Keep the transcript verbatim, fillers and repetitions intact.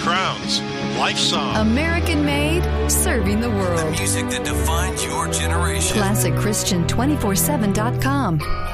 Crowns, Life Song. American made, serving the world. The music that defines your generation. Classic Christian two forty-seven dot com.